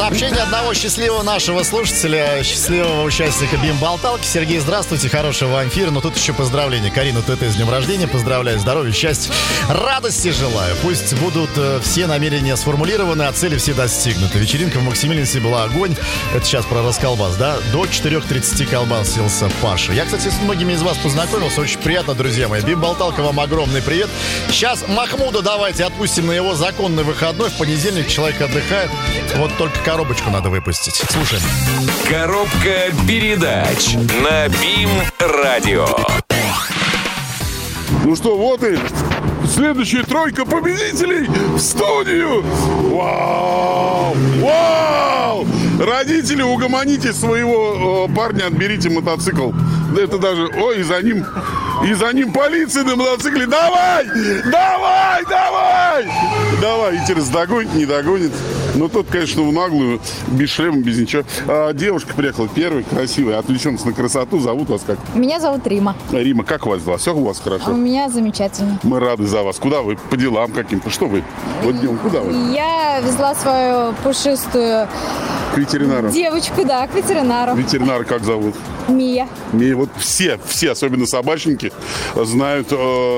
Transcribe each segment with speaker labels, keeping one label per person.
Speaker 1: Сообщение одного счастливого нашего слушателя, счастливого участника БИМ-болталки. Сергей, здравствуйте, хорошего вам эфира. Но тут еще поздравления. Карину ТТ с днем рождения. Поздравляю, здоровья, счастья, радости желаю. Пусть будут все намерения сформулированы, а цели все достигнуты. Вечеринка в Максимилинсе была огонь. Это сейчас про расколбас, да? До 4:30 колбасился Паша. Я, кстати, с многими из вас познакомился. Очень приятно, друзья мои. БИМ-болталка, вам огромный привет. Сейчас Махмуда давайте отпустим на его законный выходной. В понедельник человек отдыхает. Вот только коробочку надо выпустить. Слушаем.
Speaker 2: Коробка передач на БИМ-радио.
Speaker 3: Ну что, вот и следующая тройка победителей в студию. Вау! Вау! Родители, угомоните своего парня, отберите мотоцикл. Да это даже... Ой, и за ним полиция на мотоцикле. Давай! Давай! Давай! Давай, интересно, догонит, не догонит. Ну, тот, конечно, в наглую, без шлема, без ничего. Девушка приехала первой, красивая, отвлеченность на красоту. Зовут вас как?
Speaker 4: Меня зовут Рима.
Speaker 3: Рима, как вас дела? Все у вас хорошо?
Speaker 4: У меня замечательно.
Speaker 3: Мы рады за вас. Куда вы? По делам каким-то? Что вы? Вот днем, куда вы?
Speaker 4: Я везла свою пушистую...
Speaker 3: К ветеринару.
Speaker 4: Девочку, да, к ветеринару.
Speaker 3: Ветеринара как зовут?
Speaker 4: Мия.
Speaker 3: Мия. Вот все, особенно собачники, знают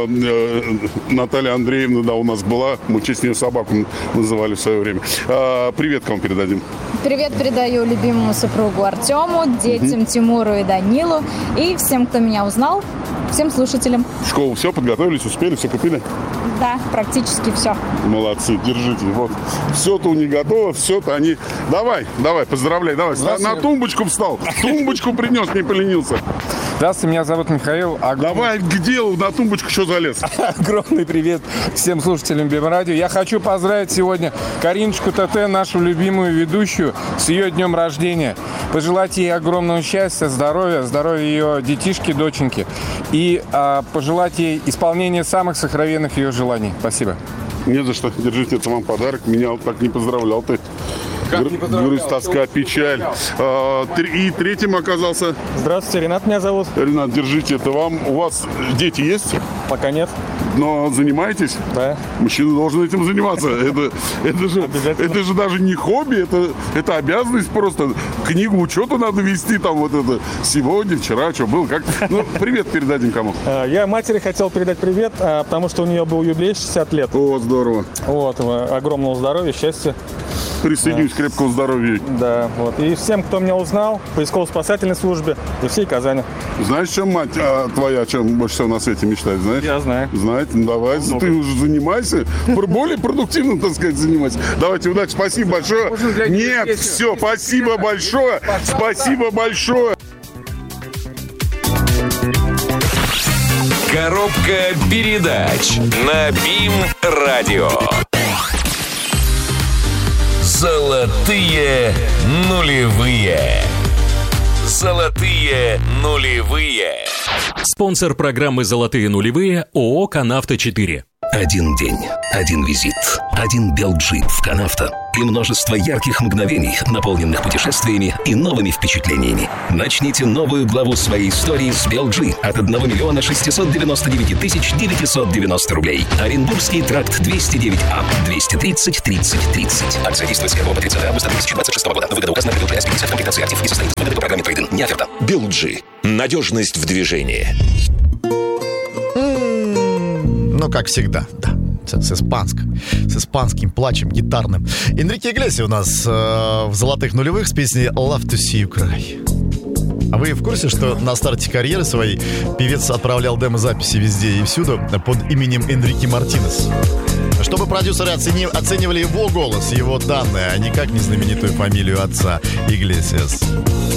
Speaker 3: Наталья Андреевна, да, у нас была. Мы в честь нее собаку называли в свое время. Привет кому передадим?
Speaker 4: Привет передаю любимому супругу Артему, детям Тимуру и Данилу и всем, кто меня узнал, всем слушателям.
Speaker 3: В школу все подготовились, успели, все купили?
Speaker 4: Да, практически все.
Speaker 3: Молодцы, держите. Вот. Все-то у них готово, все-то они... Давай, поздравляй, давай. На тумбочку встал, тумбочку принес, не поленился.
Speaker 5: Здравствуйте, меня зовут Михаил.
Speaker 3: Давай к делу, на тумбочку что залез?
Speaker 5: Огромный привет всем слушателям БИМ-радио. Я хочу поздравить сегодня Кариночку ТТ, нашу любимую ведущую, с ее днем рождения. Пожелать ей огромного счастья, здоровья ее детишки, доченьки. И пожелать ей исполнения самых сокровенных ее желаний. Спасибо.
Speaker 3: Не за что. Держите, это вам подарок. Меня вот так не поздравлял ты. Грусть, тоска, печаль. И третьим оказался...
Speaker 6: Здравствуйте, Ренат меня зовут.
Speaker 3: Ренат, держите, это вам. У вас дети есть?
Speaker 6: Пока нет.
Speaker 3: Но занимаетесь?
Speaker 6: Да.
Speaker 3: Мужчина должен этим заниматься. Это же даже не хобби, это обязанность просто. Книгу учета надо вести, там вот это сегодня, вчера, что было, как. Ну, привет передадим кому?
Speaker 6: Я матери хотел передать привет, потому что у нее был юбилей 60 лет.
Speaker 3: О, здорово.
Speaker 6: Вот, огромного здоровья, счастья.
Speaker 3: Присоединюсь, крепкого здоровья.
Speaker 6: Да, вот. И всем, кто меня узнал, поисково-спасательной службе и всей Казани.
Speaker 3: Знаешь, чем мать твоя, чем больше всего на свете мечтает, знаешь?
Speaker 6: Я знаю.
Speaker 3: Знаете, ну давай, ты уже занимайся. Более продуктивно, так сказать, занимайся. Давайте, удачи, спасибо большое. Нет, все, спасибо большое. Спасибо большое.
Speaker 2: Коробка передач на БИМ-радио. Золотые нулевые. Золотые нулевые.
Speaker 7: Спонсор программы «Золотые нулевые» ООО «Канавто-4».
Speaker 8: Один день, один визит, один белджип в Канавто и множество ярких мгновений, наполненных путешествиями и новыми впечатлениями. Начните новую главу своей истории с Белджи от 1 699 990 рублей. Оренбургский тракт 209А, 230 30 30. Акция действует с 1 по 30 августа 2026 года. Выгода указана в Белджи с комплектацией актив и состоит в выгоды по программе трейдинг. Не оферта.
Speaker 2: Белджи. Надежность в движении.
Speaker 1: Ну, как всегда, да. С испанским плачем гитарным. Энрике Иглесиас у нас в «Золотых нулевых» с песней «Love to see you cry». А вы в курсе, что на старте карьеры своей певец отправлял демо-записи везде и всюду под именем Энрике Мартинес? Чтобы продюсеры оценивали его голос, его данные, а никак не знаменитую фамилию отца Иглесиас.